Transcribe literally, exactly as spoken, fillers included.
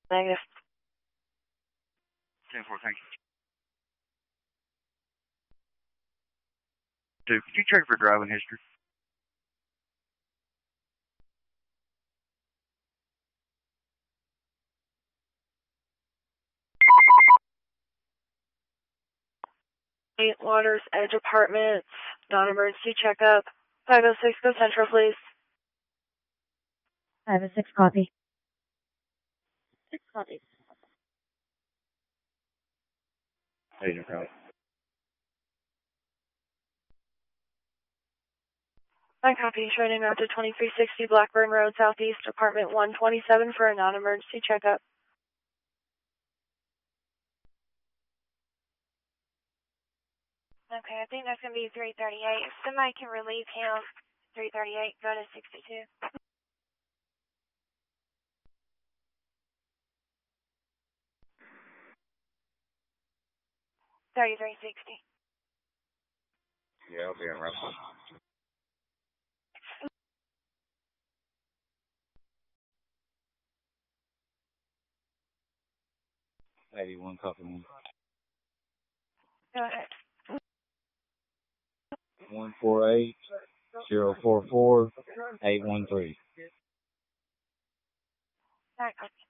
Negative. ten four, thank you. Dude, could you check for driving history? Eight Waters Edge Apartments, non-emergency checkup. five oh six, go Central, please. five oh six, copy. six, copy. Hey, no problem. I copy. Training out to twenty-three sixty Blackburn Road, Southeast, apartment one twenty-seven for a non-emergency checkup. Okay, I think that's going to be three thirty-eight. If somebody can relieve him, three thirty-eight, go to sixty-two. thirty-three sixty. Yeah, I'll be in Russell. eighty-one, copy one. Go ahead. one four eight, zero four four, eight one three. All right, copy.